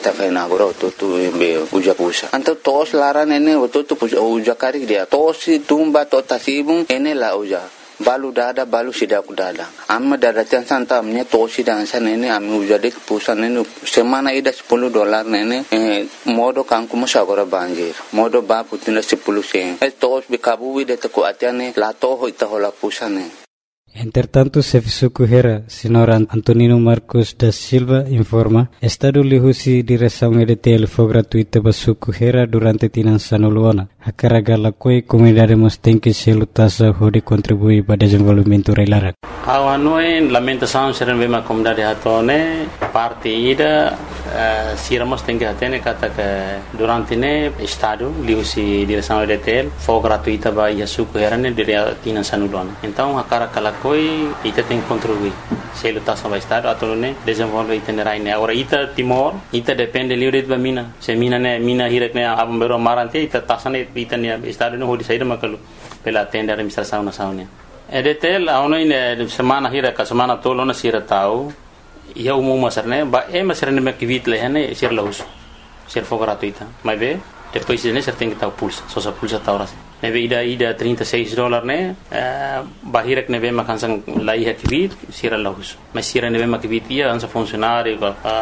kita fena agora tu be uja pusa anta tos laran ene tu uja kari dia tosi tumba to tasibung ene la uja balu dada balu sidak dada amma dada tan santa amnya tosi dan san ene ami uja dek pusa ene semana ida $10 nene modo kanku musa agora banjir modo ba putina 10 sen tos be kabu ide to ko atiane la to ita hola pusa ne. Entretanto, Sefisu Hera, Senhor Antonino Marcos da Silva, informa, Estado lihusi direção EDTL foi gratuita para Suku Hera durante Tinan Sanoluana. A carga la coi comunidade tem que se lutar de contribuir para o desenvolvimento reilara. A noi lamentação serem bem a comunidade hatone parte ida siramos tem que atene kata que durante ne Estado lihusi direção EDTL foi gratuita para Suku Hera ne dire Tinan Sanoluana. Então a carga la coi ita tem que contribuir. Se lutar sobre o Estado atau ne desenvolver itinerário ne. Agora ita Timor ita depende livre de mina. Se mina hirek ne abambero marante ita tasane ita ne Estado no hodi saída makalu pela tenda administração nacional. EDTL auno ine semana hirek semana tolo na sira tau ia umum masarne ba masarne me kivit lehane sir lahus sir fo gratuita. Mas be depois ne ser tem que tau pulsa só pulsa tauras. Nebe ida $36 ne bahirek nebe makansang lai hakivit sira lahus. Mas sira nebe makivit ia ansa funcionário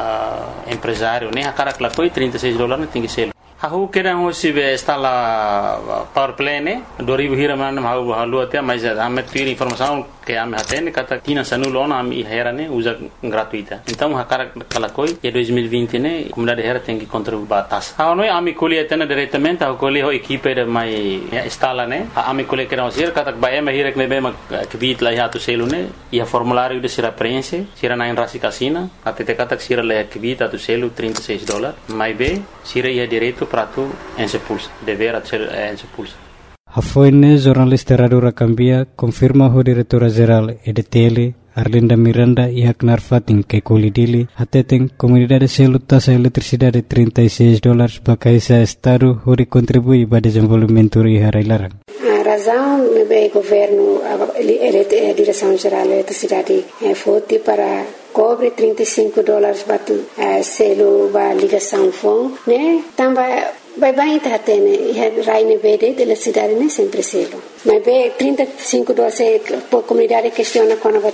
empresário ne akarak la coi $36 ne tem que ser. Hahu kena hosi be stala power play ne 2000 hiraman hahu halu até mas ame ter informação que ame hatene kata Tinan Sanoluana ame hera ne usa gratuita. Então hakara kalakoi e 2020 ne comunidade hera tem que contribuir batas. Ha noi ame colhe atena diretamente ha colhe ho equipe de mai stala ne ame colhe kena hosi kata ba ame hira ne be ma kbit la hatu selu ne ia formulário de sira prense sira na rasi casina até kata sira la kbit atu selu $36 mai be sira ia direito prato ensepulsa dever a ser ensepulsa. A foine jornalista Radura Cambia confirma o diretora-geral EDTL Arlinda Miranda e Haknar Fatin que colidili até tem comunidade se lutar a eletricidade $36 para que esse Estado o contribui para o desenvolvimento e a reilarang. A razão é o governo, a direção-geral da eletricidade foi para cobre $35 para selo para ligação fone, né? Também vai estar tendo raine verde de eletricidade né sempre selo. Mas be $35 por comunidade questiona quando vai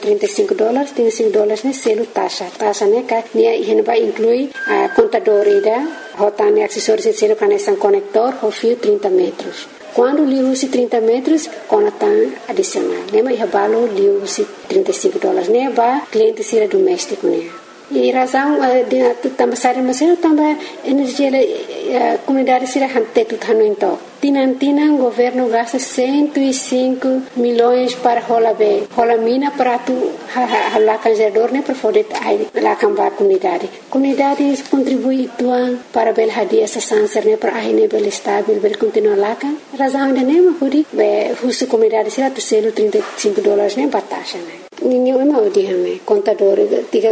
$35 né selo taxa né que vai incluir a contadora rotane acessórios selo conexão conector o fio 30 metros. Quando liu-se 30 metros, conta adicional. Lembra que valor liu-se $35, né? Para cliente ser doméstico, né? E razão de também sair mas também energia comunidade será hantetu tano então. Tinan governo gasta 105 milhões para rola mina para tu hala canjador né para poder lá cambar comunidade contribui tuan para bel hadia essa sanser né para aí bel estável bel continuar lá kan razão de né hudi be husu comunidade será tu selo $35 né batasha né ninguém mau dihame contador tiga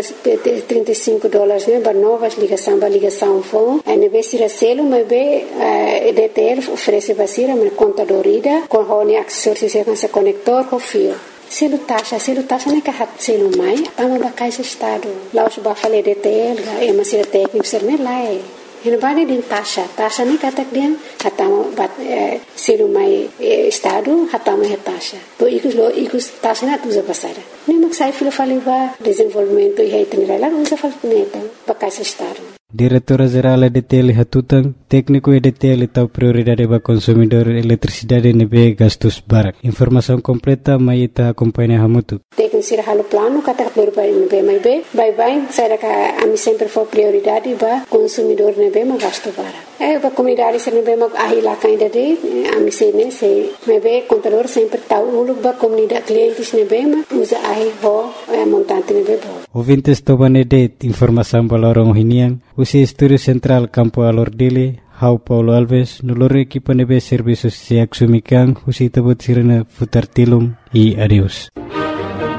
$35 né para novas ligação fone aí be será selo mas be EDTL oferece basira mas contadorida com hone acessórios se conector com fio selo taxa né que hat selo mai tama bakai se estado lá os ba fale EDTL é mas será técnico ser né lá Ele vai de taxa nem kata dia hatama bat selo mai estado hatama taxa. To ikus taxa na tuza pasara. Nem maksai filo fale ba desenvolvimento e itinerário lá usa fale neta bakai se estado. Diretora-geral EDTL Hatutang, técnico EDTL tahu prioridade para consumidor eletricidade nebe gastos barak. Informação completa mai ita acompanha hamutu. Técnico sira halo plano kata prioridade nebe mai be, bye saya ka ami sempre for prioridade para consumidor nebe ma gasto barak. Para comunidade sira nebe ma ahila kainda de ami sene se nebe contador sempre tahu uluk ba comunidade clientes nebe ma usa ahi ho montante nebe bo. Ouvintes tobanede informação balorong hiniang usi Estúdio Central Campo Alordile, Hau Paulo Alves, noloro equipa nebe serviços se axumikan, usi tabut sirena futar tilum e adeus.